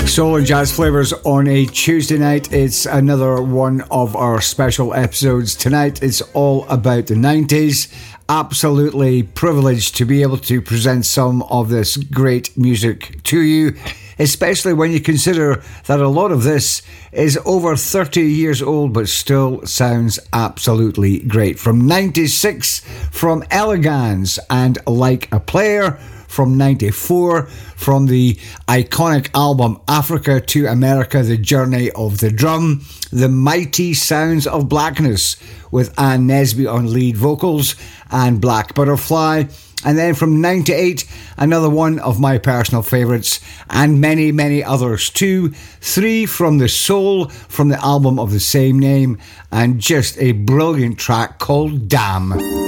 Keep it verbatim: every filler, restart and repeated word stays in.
Soul and jazz flavors on a Tuesday night. It's another one of our special episodes. Tonight it's all about the nineties. Absolutely privileged to be able to present some of this great music to you, especially when you consider that a lot of this is over thirty years old but still sounds absolutely great. From ninety-six, from Elegans and Like a Player. From ninety-four, from the iconic album Africa to America, The Journey of the Drum, The Mighty Sounds of Blackness with Ann Nesby on lead vocals and Black Butterfly. And then from ninety-eight, another one of my personal favourites, and many, many others too. Three from The Soul, from the album of the same name, and just a brilliant track called Damn.